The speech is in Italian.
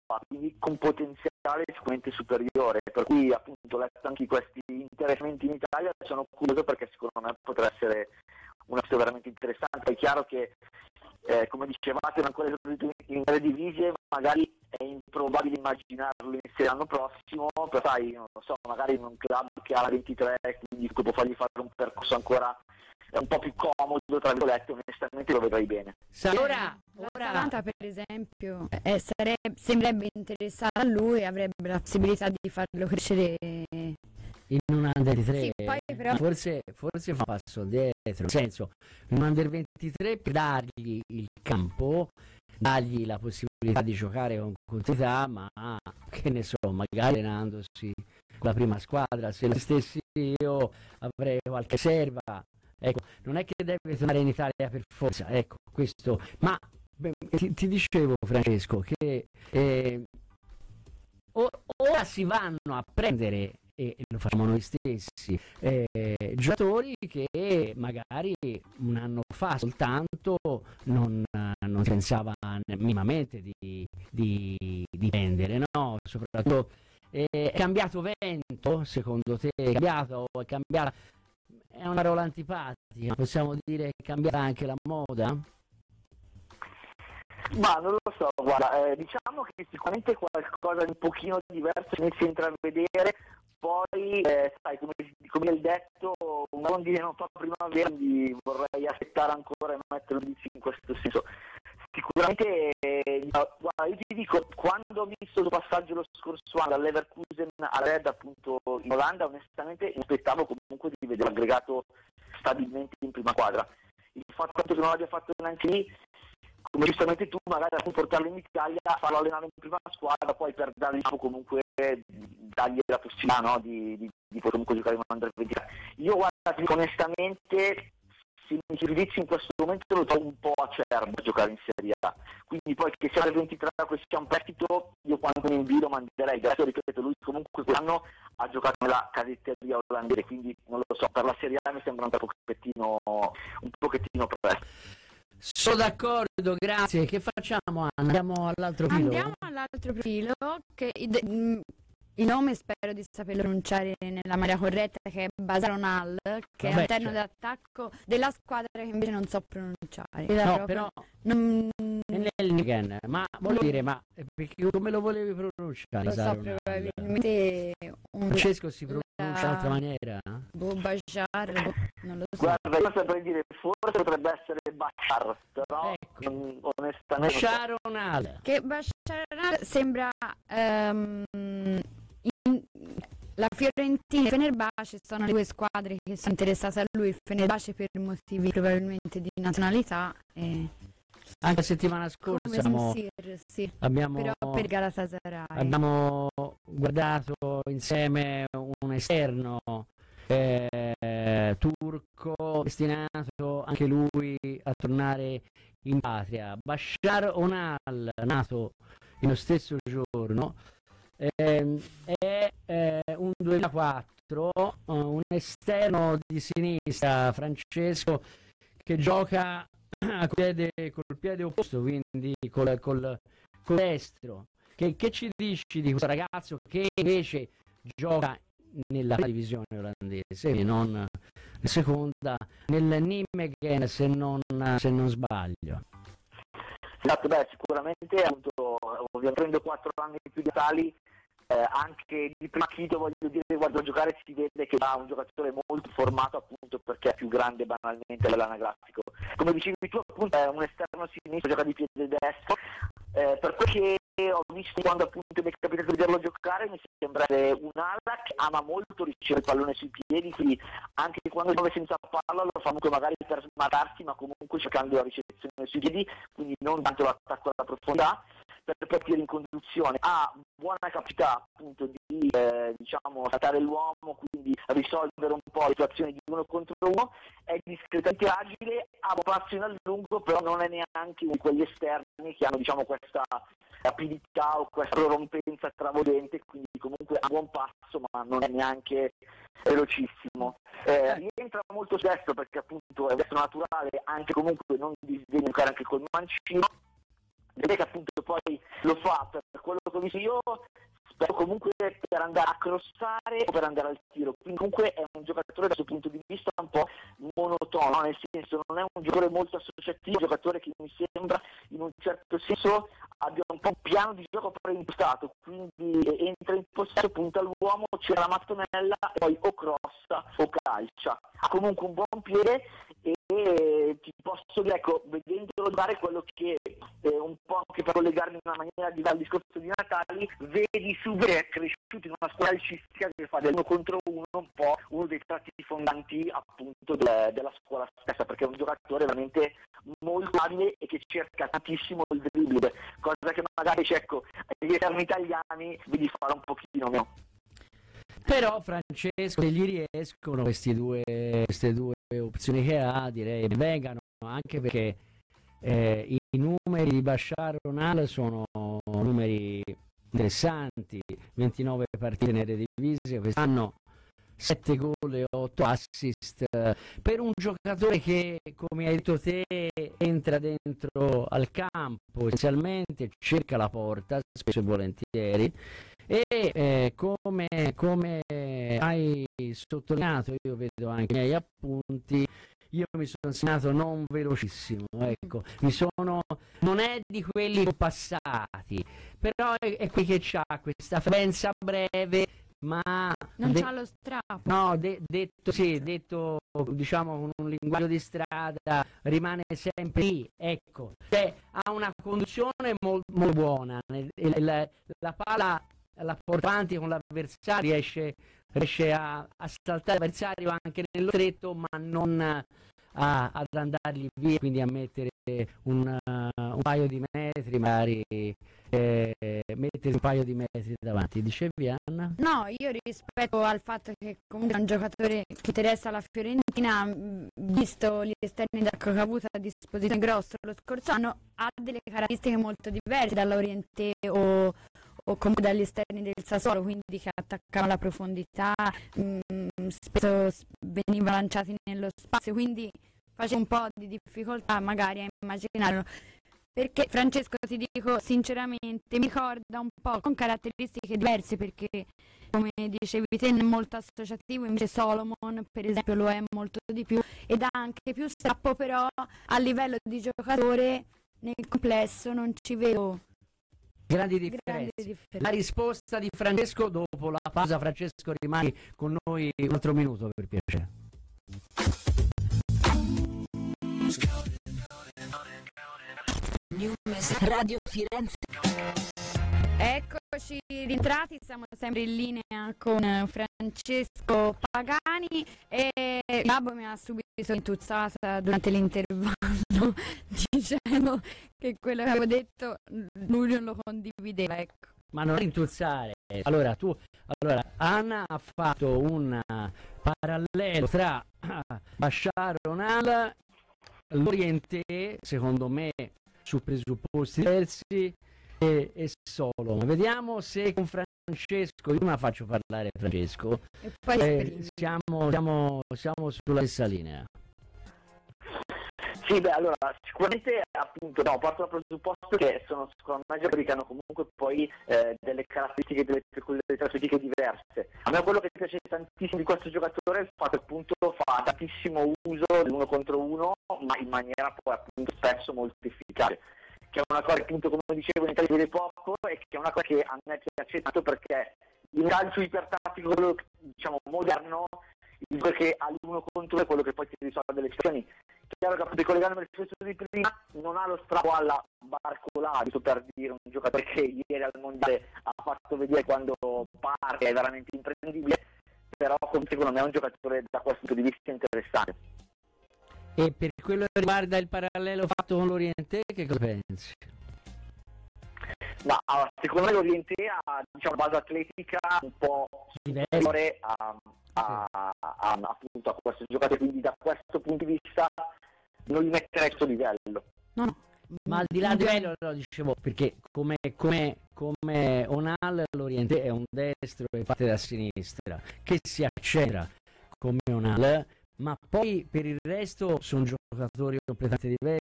quindi con potenziale sicuramente superiore, per cui appunto ho letto anche questi interessamenti in Italia, sono curioso perché secondo me potrà essere una storia veramente interessante. È chiaro che come dicevate non ancora esordito in Eredivisie, magari è improbabile immaginarlo in Serie l'anno prossimo, però sai, non lo so, magari in un club che ha la 23, quindi può fargli fare un percorso ancora un po' più comodo, tra virgolette, onestamente lo vedrei bene. Ora l'Atalanta per esempio sembrerebbe interessata a lui, avrebbe la possibilità di farlo crescere in un Under 23 sì, poi però... forse fa un passo dietro, nel senso, in un Under 23 per dargli il campo, dargli la possibilità di giocare con continuità, ma che ne so, magari allenandosi con la prima squadra. Se lo stessi io avrei qualche serva, ecco, non è che deve tornare in Italia per forza, ecco, questo, ma ti dicevo, Francesco, che ora si vanno a prendere, e lo facciamo noi stessi, giocatori che magari un anno fa soltanto non si pensava minimamente di prendere, no? Soprattutto è cambiato vento, secondo te? È cambiata, è una parola antipatica, possiamo dire che è cambiata anche la moda? Ma non lo so, guarda, diciamo che sicuramente qualcosa di un pochino diverso inizia a intravedere, poi sai, come hai detto, un rondine non fa primavera, quindi vorrei aspettare ancora e mettere un giudizio in questo senso. Sicuramente, guarda, io ti dico, quando ho visto il passaggio lo scorso anno dall'Leverkusen alla Red appunto in Olanda, onestamente mi aspettavo comunque di vedere aggregato stabilmente in prima quadra. Il fatto che non l'abbia fatto neanche lì, come giustamente tu, magari a portarlo in Italia, farlo allenare in prima squadra, poi per dargli comunque dargli la possibilità, no, di poter comunque giocare in un Under 23. Io guarda, onestamente, se mi giudizi in questo momento lo trovo un po' acerbo a giocare in Serie A, quindi poi che sia il 23 che sia un prestito, io quando mi invito manderei. Adesso ripeto, lui comunque quell'anno ha giocato nella cadetteria olandese, quindi non lo so, per la Serie A mi sembra un pochettino presto. Sono d'accordo, grazie. Che facciamo, Anna? Andiamo all'altro profilo? Andiamo all'altro profilo, che il nome spero di saperlo pronunciare nella maniera corretta, che è Basaronal, che è all'interno dell'attacco della squadra che invece non so pronunciare. No, però nel ma volevo dire, ma perché come lo volevi pronunciare? Lo so, probabilmente Francesco si pronuncia in un'altra maniera? Bajar, non lo so. Guarda, io saprei dire, forse potrebbe essere Bashar, però onestamente Basaronal. Che Basaronal sembra la Fiorentina e il Fenerbahce sono le due squadre che sono interessate a lui. Il Fenerbahce per motivi probabilmente di nazionalità anche la settimana scorsa abbiamo però per Galatasaray abbiamo guardato insieme un esterno turco destinato anche lui a tornare in patria, Bashar Onal, nato nello stesso giorno, è un 2004, un esterno di sinistra, Francesco, che gioca col piede opposto, quindi col destro. Che ci dici di questo ragazzo che invece gioca nella divisione olandese, non nella seconda, nel Nijmegen, se non sbaglio? Esatto, sicuramente ovviamente prendo 4 anni più di tali, anche di prima acchito, voglio dire, guardo a giocare si vede che ha un giocatore molto formato, appunto perché è più grande banalmente dell'anagrafico. Come dicevi tu, appunto è un esterno sinistro, gioca di piede destro, per quel che ho visto quando appunto mi è capitato di vederlo giocare, mi sembra un'ala che ama molto ricevere il pallone sui piedi, quindi anche quando gioca senza palla lo fa comunque magari per smatarsi, ma comunque cercando la ricezione sui piedi, quindi non tanto l'attacco alla profondità, per partire in conduzione. Ha buona capacità appunto di saltare l'uomo, quindi risolvere un po' le situazioni di uno contro uno, è discretamente agile, ha un passo in allungo, però non è neanche uno di quegli esterni che hanno questa rapidità o questa prorompenza travolgente, quindi comunque ha buon passo ma non è neanche velocissimo. Rientra molto destro perché appunto è destro naturale, anche comunque non disdegna giocare anche col mancino. Vedete che appunto poi lo fa, per quello che ho andare a crossare o per andare al tiro, quindi comunque è un giocatore dal suo punto di vista un po' monotono, nel senso non è un giocatore molto associativo, un giocatore che mi sembra in un certo senso abbia un po' un piano di gioco preimpostato, quindi entra in possesso, punta all'uomo, c'è la mattonella e poi o crossa o calcia. Ha comunque un buon piede e ti posso dire, ecco, vedendolo dare quello che un po' anche per collegarmi in una maniera diversa al discorso di Natali, vedi subito che è cresciuto in una squadra calcistica che fa dell'1 contro 1 un po' uno dei tratti fondanti appunto della scuola stessa, perché è un giocatore veramente molto abile e che cerca tantissimo il dribbling, cosa che magari ecco, gli eterni italiani vedi fare un pochino meno. Però Francesco, se gli riescono queste due opzioni che ha, direi vengano, anche perché i numeri di Bashar Ronald sono numeri interessanti, 29 partite nelle divise quest'anno, 7 gol e 8 assist, per un giocatore che, come hai detto te, entra dentro al campo essenzialmente, cerca la porta spesso e volentieri, e come hai sottolineato, io vedo anche i miei appunti, io mi sono segnato non velocissimo, ecco, non è di quelli passati, però è qui che c'ha questa frequenza breve, ma non c'ha lo strappo. No, detto diciamo con un linguaggio di strada, rimane sempre lì, ecco, cioè, ha una conduzione molto buona, la palla la porta avanti con l'avversario, riesce a saltare l'avversario anche nello stretto, ma non ad andargli via, quindi a mettere un paio di metri, magari mettere un paio di metri davanti. Dicevi, Anna? No, io rispetto al fatto che comunque è un giocatore che interessa la Fiorentina, visto gli esterni da che ha avuto a disposizione Grosso lo scorso anno, ha delle caratteristiche molto diverse dall'Orientè o comunque dagli esterni del Sassuolo, quindi che attaccavano la profondità, spesso veniva lanciati nello spazio, quindi faceva un po' di difficoltà magari a immaginarlo. Perché Francesco, ti dico sinceramente, mi ricorda un po' con caratteristiche diverse, perché come dicevi te è molto associativo, invece Solomon per esempio lo è molto di più ed ha anche più strappo, però a livello di giocatore nel complesso non ci vedo grandi differenze. La risposta di Francesco dopo la pausa. Francesco, rimani con noi un altro minuto per piacere. Radio Firenze. Eccoci rientrati, siamo sempre in linea con Francesco Pagani e Gabbo mi ha subito intuzzata durante l'intervallo dicendo che quello che avevo detto lui non lo condivideva, ecco. Ma non rintuzzare. Allora Anna ha fatto un parallelo tra Bashar Ronald, l'Orientè, secondo me su presupposti diversi, e Solomon. Vediamo se con Francesco, io la faccio parlare Francesco, E poi siamo sulla stessa linea. Sì, beh, allora sicuramente appunto parto dal presupposto che sono secondo me giocatori che hanno comunque poi delle caratteristiche, delle peculiarità fisiche diverse. A me quello che piace tantissimo di questo giocatore è il fatto che appunto fa tantissimo uso dell'1 contro 1, ma in maniera poi appunto spesso molto efficace, che è una cosa che appunto, come dicevo, in Italia vede poco e che è una cosa che a me piace tanto, perché il calcio ipertattico, quello diciamo moderno, il che all'1 contro 1 è quello che poi ti risolve le situazioni. Chiaro che appunto, collegandomi al discorso di prima, non ha lo strappo alla Barcolari, per dire, un giocatore che ieri al mondiale ha fatto vedere quando parte è veramente imprendibile, però secondo me è un giocatore da questo punto di vista interessante. E per quello che riguarda il parallelo fatto con l'Orientè, che cosa pensi? Ma secondo me l'Orientè ha, diciamo, base atletica un po' superiore appunto a questo giocatore, quindi da questo punto di vista non li metterei sto livello. No. Ma al di là di quello, no, dicevo, perché come Onal, l'Orientè è un destro che parte da sinistra, che si accelera come Onal, ma poi per il resto sono giocatori completamente